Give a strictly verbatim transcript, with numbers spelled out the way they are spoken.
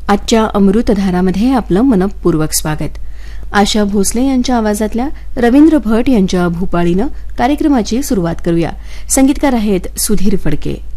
आजच्या अमृतधारामध्ये आपलं मनपूर्वक स्वागत. आशा भोसले यांच्या आवाजातल्या रवींद्र भट यांच्या भूपाळीनं कार्यक्रमाची सुरुवात करूया. संगीतकार आहेत सुधीर फडके.